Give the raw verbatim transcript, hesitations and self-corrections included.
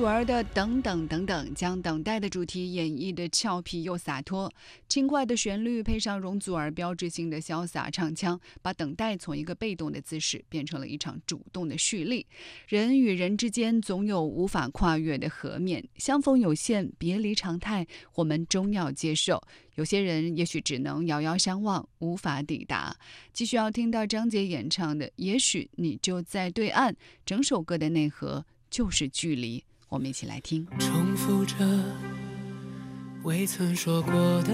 祖儿的等等等等，将等待的主题演绎的俏皮又洒脱，轻快的旋律配上容祖儿标志性的潇洒唱腔，把等待从一个被动的姿势变成了一场主动的蓄力。人与人之间总有无法跨越的河面，相逢有限，别离常态，我们终要接受。有些人也许只能遥遥相望，无法抵达。继续要听到张杰演唱的《也许你就在对岸》，整首歌的内核就是距离，我们一起来听。 重复着未曾说过的